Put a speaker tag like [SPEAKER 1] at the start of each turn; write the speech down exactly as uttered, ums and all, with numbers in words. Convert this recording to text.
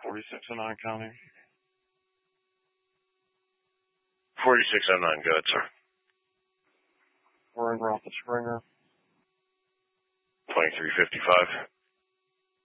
[SPEAKER 1] forty-six oh nine County.
[SPEAKER 2] forty-six oh nine, go ahead, sir.
[SPEAKER 1] We're in Rotha Springer.
[SPEAKER 2] twenty-three fifty-five.